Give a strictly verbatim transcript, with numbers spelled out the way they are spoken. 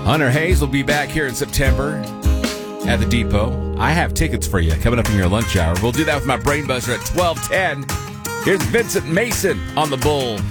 Hunter Hayes will be back here in September at the Depot. I have tickets for you coming up in your lunch hour. We'll do that with my brain buzzer at twelve ten. Here's Vincent Mason on the Bull.